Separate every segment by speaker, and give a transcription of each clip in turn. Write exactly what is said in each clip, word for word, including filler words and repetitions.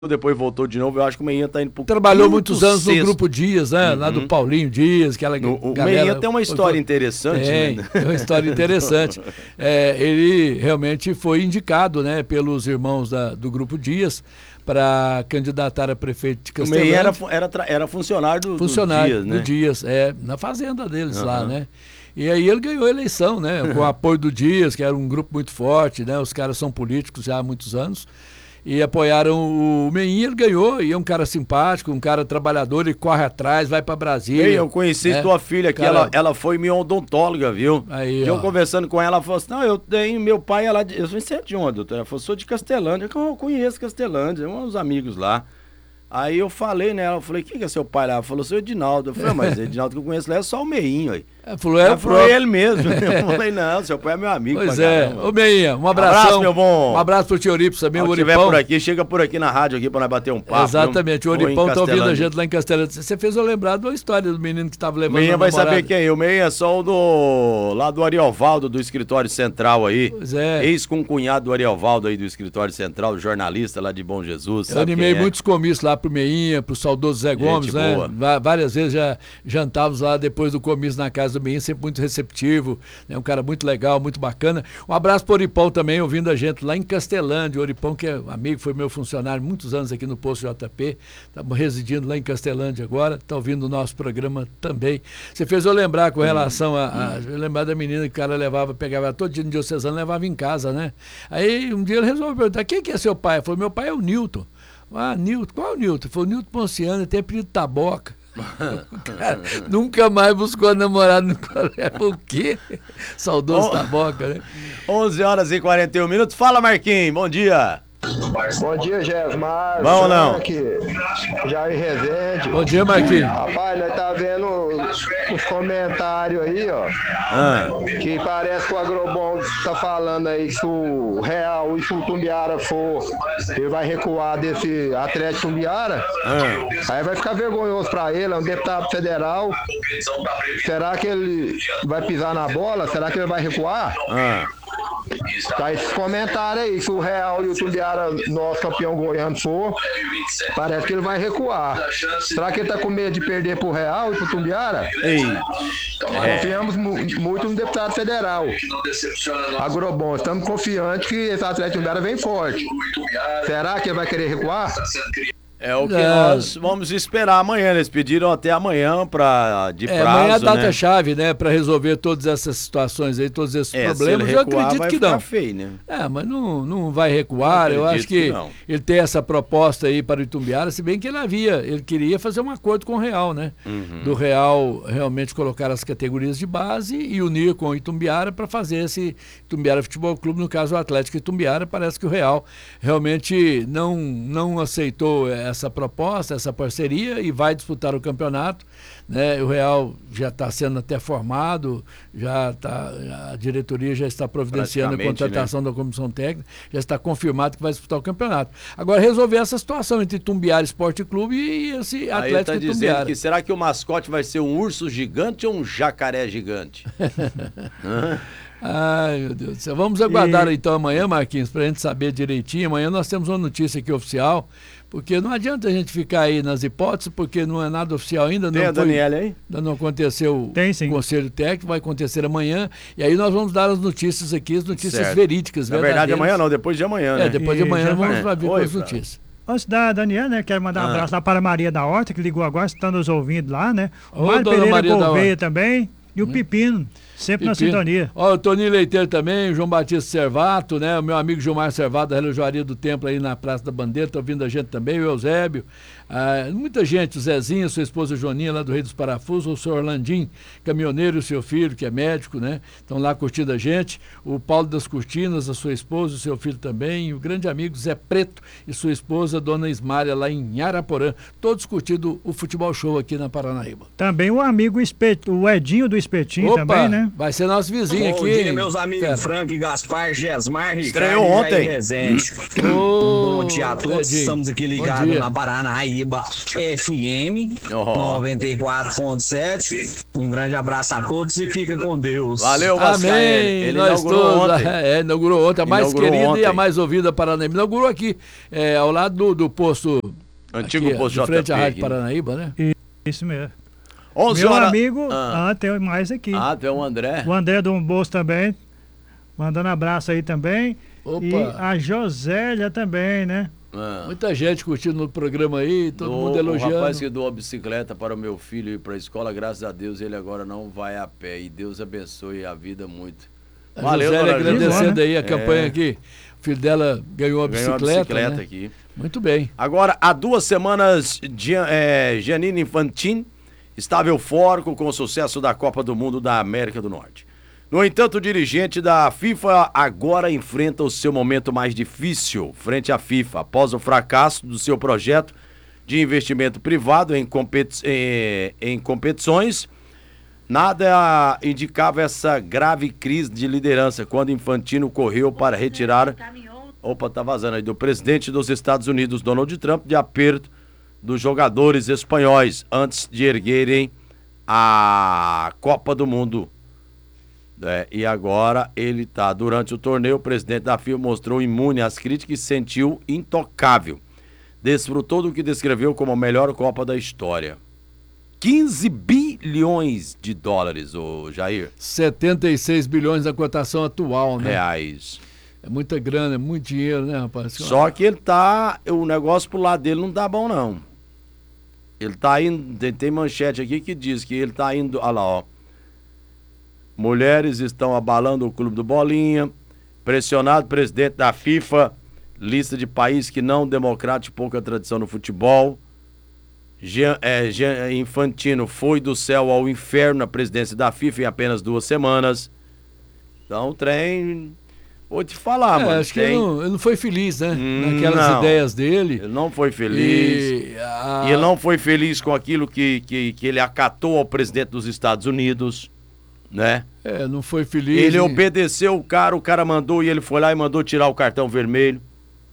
Speaker 1: depois voltou de novo. Eu acho que o Meinha tá indo pro
Speaker 2: Trabalhou muitos anos
Speaker 1: sexto.
Speaker 2: no Grupo Dias, né? Uhum. Lá do Paulinho Dias, aquela
Speaker 1: no, o
Speaker 2: galera...
Speaker 1: Meinha tem uma história interessante,
Speaker 2: tem,
Speaker 1: né?
Speaker 2: Tem uma história interessante. É, ele realmente foi indicado, né, pelos irmãos da, do Grupo Dias para candidatar a prefeito de Castelândia.
Speaker 1: O Meinha era, era, era funcionário do,
Speaker 2: funcionário
Speaker 1: do Dias, né?
Speaker 2: do Dias, é, na fazenda deles uhum. lá, né? E aí ele ganhou a eleição, né? Com o apoio do Dias, que era um grupo muito forte, né? Os caras são políticos já há muitos anos. E apoiaram o Meinha, ele ganhou, e é um cara simpático, um cara trabalhador, ele corre atrás, vai pra Brasília.
Speaker 1: Ei, eu conheci né? tua filha aqui, cara... ela, ela foi minha odontóloga, viu?
Speaker 2: Aí,
Speaker 1: eu
Speaker 2: ó.
Speaker 1: conversando com ela, ela falou assim, não, eu tenho, meu pai é lá, de... eu falei, você é de onde, doutor? Ela falou, sou de Castelândia. Eu conheço Castelândia, uns amigos lá. Aí eu falei nela, eu falei, quem que é seu pai lá? Ela falou, seu Edinaldo. Eu falei, mas Edinaldo que eu conheço lá é só o Meinho aí.
Speaker 2: Ela falou, é,
Speaker 1: foi ele mesmo. Eu falei, não, seu pai é meu amigo.
Speaker 2: Pois é. Caramba. Ô, Meinha, um abração.
Speaker 1: Um abraço, meu bom.
Speaker 2: Um abraço pro tio Oripos também, o
Speaker 1: Oripão. Se
Speaker 2: estiver
Speaker 1: por aqui, chega por aqui na rádio aqui pra nós bater um papo.
Speaker 2: Exatamente, o Oripão tá ouvindo a gente lá em Castelândia. Você fez eu lembrar da história do menino que tava levando
Speaker 1: Meinha
Speaker 2: a
Speaker 1: vai
Speaker 2: namorada.
Speaker 1: saber quem é. O Meinha é só o do... lá do Ariovaldo, do escritório central aí.
Speaker 2: Pois é.
Speaker 1: Ex-concunhado do Ariovaldo aí do escritório central, jornalista lá de Bom Jesus.
Speaker 2: Eu animei muitos comícios lá pro Meinha, pro saudoso Zé Gomes,
Speaker 1: gente
Speaker 2: né?
Speaker 1: Boa.
Speaker 2: Várias vezes já jantávamos lá depois do comício na casa do Meinha, sempre muito receptivo, né? Um cara muito legal, muito bacana. Um abraço pro Oripão também, ouvindo a gente lá em Castelândia. O Oripão, que é amigo, foi meu funcionário muitos anos aqui no Posto J P, estamos residindo lá em Castelândia agora, tá ouvindo o nosso programa também. Você fez eu lembrar com relação a, a eu lembrar da menina que o cara levava, pegava todo dia no diocesano, levava em casa, né? Aí um dia ele resolveu perguntar, quem que é seu pai? Ele falou, meu pai é o Nilton. Ah, Nilton, qual é o Nilton? Foi o Nilton Ponciano, tem apelido Taboca. Cara, nunca mais buscou namorado no colégio. O quê? Saudoso oh, Taboca, né?
Speaker 1: onze horas e quarenta e um minutos. Fala, Marquinhos, bom dia.
Speaker 3: Bom dia, Gesmar.
Speaker 1: Bom não?
Speaker 3: Jair Rezende.
Speaker 2: Bom dia, Marquinhos.
Speaker 3: Rapaz, nós tá vendo os comentários aí, ó.
Speaker 1: Ah.
Speaker 3: Que parece que o Agrobom tá falando aí que se o Real e se o Tumbiara for, ele vai recuar desse Atlético Tumbiara.
Speaker 1: Ah.
Speaker 3: Aí vai ficar vergonhoso pra ele, é um deputado federal. Será que ele vai pisar na bola? Será que ele vai recuar?
Speaker 1: Ah.
Speaker 3: Tá esse comentário aí, se o Real e o Tumbiara, nosso campeão goiano, for, parece que ele vai recuar. Será que ele tá com medo de perder pro Real e pro Tumbiara?
Speaker 1: Ei.
Speaker 3: É. Confiamos mu- muito no deputado federal. Agrobom, estamos confiantes que esse Atlético Tumbiara vem forte. Será que ele vai querer recuar?
Speaker 1: É o que é. nós vamos esperar amanhã. Eles pediram até amanhã pra, de
Speaker 2: é,
Speaker 1: prazo,
Speaker 2: amanhã é a data-chave,
Speaker 1: né?
Speaker 2: né? Para resolver todas essas situações aí, todos esses
Speaker 1: é,
Speaker 2: problemas.
Speaker 1: Se ele recuar,
Speaker 2: eu acredito
Speaker 1: vai
Speaker 2: que
Speaker 1: ficar
Speaker 2: não.
Speaker 1: Feio, né?
Speaker 2: É, mas não, não vai recuar. Eu acho que, que ele tem essa proposta aí para o Itumbiara, se bem que ele havia, ele queria fazer um acordo com o Real, né?
Speaker 1: Uhum.
Speaker 2: Do Real realmente colocar as categorias de base e unir com o Itumbiara para fazer esse Itumbiara Futebol Clube, no caso o Atlético Itumbiara. Parece que o Real realmente não, não aceitou essa proposta, essa parceria, e vai disputar o campeonato, né? O Real já está sendo até formado, já tá, a diretoria já está providenciando a contratação, né, da comissão técnica, já está confirmado que vai disputar o campeonato. Agora, resolver essa situação entre Tumbiara Esporte Clube e esse Atlético Aí tá dizendo Tumbiara.
Speaker 1: Que será que o mascote vai ser um urso gigante ou um jacaré gigante?
Speaker 2: Ai, meu Deus do céu. Vamos aguardar
Speaker 3: e...
Speaker 2: então amanhã, Marquinhos, para a gente saber direitinho. Amanhã nós temos uma notícia aqui oficial, porque não adianta a gente ficar aí nas hipóteses, porque não é nada oficial ainda.
Speaker 1: Tem
Speaker 2: não
Speaker 1: a Daniela aí?
Speaker 2: Ainda não aconteceu
Speaker 4: Tem,
Speaker 2: o conselho técnico, vai acontecer amanhã, e aí nós vamos dar as notícias aqui, as notícias
Speaker 1: certo.
Speaker 2: verídicas,
Speaker 1: Na verdade, amanhã não, depois de amanhã, né?
Speaker 2: É, depois de amanhã
Speaker 4: E
Speaker 2: vamos
Speaker 4: já...
Speaker 2: lá vir com
Speaker 1: Oi,
Speaker 2: as notícias.
Speaker 4: Antes da Daniela, né, quero mandar um
Speaker 1: ah.
Speaker 4: abraço lá para a Maria da Horta, que ligou agora, está nos ouvindo lá, né? O
Speaker 2: Ô,
Speaker 4: Mário
Speaker 2: dona
Speaker 4: Pereira
Speaker 2: Maria da
Speaker 4: Gouveia
Speaker 2: Horta.
Speaker 4: também, e o
Speaker 2: Hum.
Speaker 4: Pepino, sempre na
Speaker 2: Pepino.
Speaker 4: sintonia.
Speaker 2: Ó, o Toninho Leiteiro também, o João Batista Servato, né? O meu amigo Gilmar Servato, da Relojoaria do Templo aí na Praça da Bandeira, tá ouvindo a gente também, o Eusébio. Ah, muita gente, o Zezinho, sua esposa Joninha, lá do Rei dos Parafusos, o senhor Orlandim, caminhoneiro, e o seu filho, que é médico, né? Estão lá curtindo a gente. O Paulo das Cortinas, a sua esposa, o seu filho também. E o grande amigo Zé Preto e sua esposa, Dona Ismária, lá em Araporã. Todos curtindo o Futebol Show aqui na Paranaíba.
Speaker 4: Também o amigo Espe... o Edinho do Espetinho
Speaker 2: Opa,
Speaker 4: também, né?
Speaker 2: vai ser nosso vizinho
Speaker 5: Bom
Speaker 2: aqui.
Speaker 5: dia, meus amigos
Speaker 2: Pera.
Speaker 5: Frank, Gaspar, Gesmar,
Speaker 1: Estreou
Speaker 5: Ricardo e
Speaker 1: ontem.
Speaker 5: Jair Rezende.
Speaker 2: Ô,
Speaker 5: Bom dia a todos,
Speaker 2: Edinho.
Speaker 5: estamos aqui
Speaker 2: Bom
Speaker 5: ligados
Speaker 2: dia.
Speaker 5: na Paranaíba F M
Speaker 1: Oh.
Speaker 5: noventa e quatro ponto sete. Um grande abraço a todos e fica com Deus.
Speaker 1: Valeu, Vascaíno.
Speaker 2: Amém,
Speaker 1: Ele
Speaker 2: nós
Speaker 1: inaugurou
Speaker 2: todos.
Speaker 1: ontem.
Speaker 2: É, inaugurou ontem, a mais
Speaker 1: Inaugurou
Speaker 2: querida e a
Speaker 1: ontem.
Speaker 2: mais ouvida Paranaíba. Inaugurou aqui, é, ao lado do, do posto.
Speaker 1: Antigo
Speaker 2: aqui,
Speaker 1: posto
Speaker 2: de frente
Speaker 1: J
Speaker 2: à
Speaker 1: P.
Speaker 2: Rádio
Speaker 1: aqui.
Speaker 2: Paranaíba, né?
Speaker 4: Isso mesmo.
Speaker 1: onze
Speaker 4: Meu
Speaker 1: horas.
Speaker 4: amigo,
Speaker 1: Ah,
Speaker 4: ah, tem mais aqui.
Speaker 1: ah, tem o André.
Speaker 4: O André do Bolso também, mandando abraço aí também.
Speaker 2: Opa.
Speaker 4: E a Josélia também, né?
Speaker 1: Ah.
Speaker 2: Muita gente curtindo no programa aí, todo
Speaker 1: Do-
Speaker 2: mundo elogiando.
Speaker 1: O rapaz que doou a bicicleta para o meu filho ir para a escola, graças a Deus ele agora não vai a pé. E Deus abençoe a vida muito.
Speaker 2: A
Speaker 1: Valeu,
Speaker 2: Josélia
Speaker 1: dona
Speaker 2: agradecendo
Speaker 4: Josélia.
Speaker 2: aí a campanha
Speaker 1: É.
Speaker 2: aqui. O filho dela ganhou uma
Speaker 1: Ganhou uma
Speaker 2: bicicleta,
Speaker 1: bicicleta
Speaker 2: né?
Speaker 1: aqui.
Speaker 2: Muito bem.
Speaker 1: Agora, há duas semanas, Gian, é, Giannini Infantino estava eufórico com o sucesso da Copa do Mundo da América do Norte. No entanto, o dirigente da FIFA agora enfrenta o seu momento mais difícil frente à FIFA, após o fracasso do seu projeto de investimento privado em, competi em, em competições. Nada indicava essa grave crise de liderança quando Infantino correu para retirar... Opa, tá vazando aí, do presidente dos Estados Unidos, Donald Trump, de aperto dos jogadores espanhóis antes de erguerem a Copa do Mundo. É, e agora ele tá, durante o torneio, o presidente da FIFA mostrou imune às críticas e se sentiu intocável. Desfrutou do que descreveu como a melhor Copa da história. quinze bilhões de dólares, ô Jair.
Speaker 2: setenta e seis bilhões da cotação atual, né?
Speaker 1: Reais.
Speaker 2: É muita grana, é muito dinheiro, né, rapaz?
Speaker 1: Só que ele tá. O negócio pro lado dele não tá bom, não. Ele tá indo. Tem, tem manchete aqui que diz que ele tá indo. Olha lá, ó. Mulheres estão abalando o clube do Bolinha. Pressionado presidente da FIFA. Lista de países que não democrático, pouca tradição no futebol. Jean, é, Jean Infantino foi do céu ao inferno na presidência da FIFA em apenas duas semanas. Então o trem. Vou te falar,
Speaker 2: É,
Speaker 1: mano.
Speaker 2: acho que
Speaker 1: tem...
Speaker 2: ele não, ele não foi feliz, né?
Speaker 1: Hum,
Speaker 2: Naquelas
Speaker 1: não.
Speaker 2: ideias dele.
Speaker 1: Ele não foi feliz.
Speaker 2: E, a-
Speaker 1: E ele não foi feliz com aquilo que, que, que ele acatou ao presidente dos Estados Unidos, né?
Speaker 2: É, não foi feliz.
Speaker 1: Ele
Speaker 2: e-
Speaker 1: obedeceu o cara, o cara mandou e ele foi lá e mandou tirar o cartão vermelho.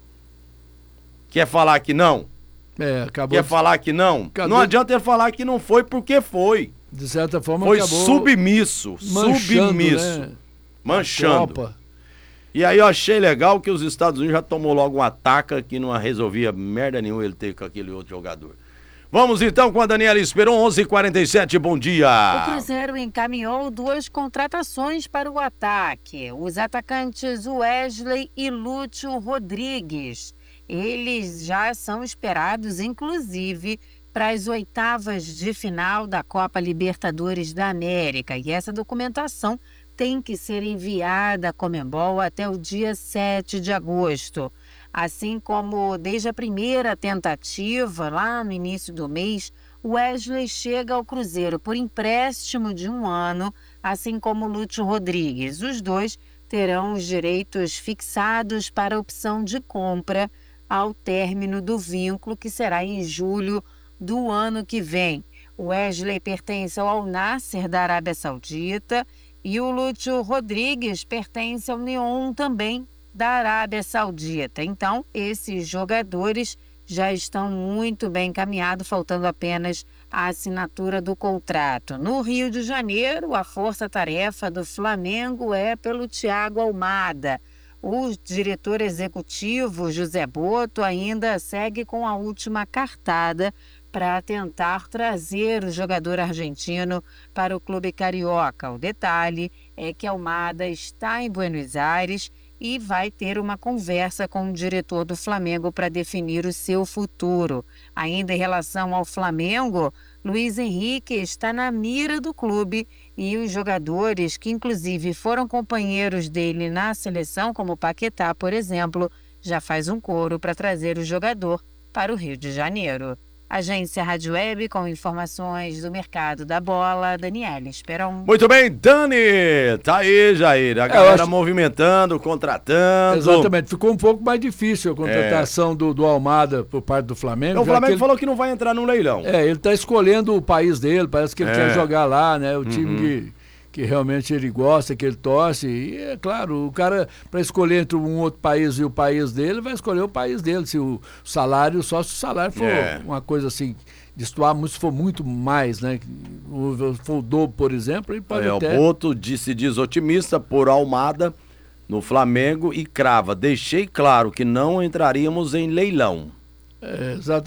Speaker 1: Quer falar que não?
Speaker 2: É, acabou.
Speaker 1: Quer
Speaker 2: de-
Speaker 1: falar que não?
Speaker 2: Acabou
Speaker 1: Não
Speaker 2: de-
Speaker 1: adianta ele falar que não foi porque foi.
Speaker 2: De certa forma,
Speaker 1: Foi
Speaker 2: acabou
Speaker 1: submisso,
Speaker 2: manchando,
Speaker 1: submisso,
Speaker 2: né,
Speaker 1: manchando.
Speaker 2: Copa.
Speaker 1: E aí eu achei legal que os Estados Unidos já tomou logo uma ataca que não resolvia merda nenhuma ele ter com aquele outro jogador. Vamos então com a Daniela Esperon, onze e quarenta e sete, bom dia.
Speaker 6: O Cruzeiro encaminhou duas contratações para o ataque. Os atacantes Wesley e Lúcio Rodrigues. Eles já são esperados, inclusive, para as oitavas de final da Copa Libertadores da América. E essa documentação tem que ser enviada à Conmebol até o dia sete de agosto. Assim como desde a primeira tentativa, lá no início do mês, Wesley chega ao Cruzeiro por empréstimo de um ano, assim como Lúcio Rodrigues. Os dois terão os direitos fixados para a opção de compra ao término do vínculo, que será em julho do ano que vem. Wesley pertence ao Al Nassr da Arábia Saudita e o Lúcio Rodrigues pertence ao Neon também da Arábia Saudita. Então, esses jogadores já estão muito bem encaminhados, faltando apenas a assinatura do contrato. No Rio de Janeiro, a força-tarefa do Flamengo é pelo Thiago Almada. O diretor executivo, José Boto, ainda segue com a última cartada para tentar trazer o jogador argentino para o clube carioca. O detalhe é que Almada está em Buenos Aires e vai ter uma conversa com o diretor do Flamengo para definir o seu futuro. Ainda em relação ao Flamengo, Luiz Henrique está na mira do clube e os jogadores que inclusive foram companheiros dele na seleção, como o Paquetá, por exemplo, já faz um coro para trazer o jogador para o Rio de Janeiro. Agência Rádio Web com informações do mercado da bola, Daniela Esperon.
Speaker 1: Muito bem, Dani, tá aí, Jair, a
Speaker 2: eu
Speaker 1: galera
Speaker 2: acho-
Speaker 1: movimentando, contratando.
Speaker 2: Exatamente, ficou um pouco mais difícil a contratação do, do Almada por parte do Flamengo.
Speaker 1: O
Speaker 2: já
Speaker 1: Flamengo
Speaker 2: que ele,
Speaker 1: falou que não vai entrar no leilão.
Speaker 2: É, ele está escolhendo o país dele, parece que ele
Speaker 1: É.
Speaker 2: quer jogar lá, né? O time
Speaker 1: Uhum.
Speaker 2: que, que realmente ele gosta, que ele torce. E é claro, o cara, para escolher entre um outro país e o país dele, vai escolher o país dele. Se o salário, só se o salário for
Speaker 1: É.
Speaker 2: uma coisa assim, destoar muito, se for muito mais, né? O, for o dobro, por exemplo, ele pode
Speaker 1: É,
Speaker 2: até...
Speaker 1: O Boto diz- se diz otimista por Almada no Flamengo e crava. Deixei claro que não entraríamos em leilão.
Speaker 2: É, exatamente.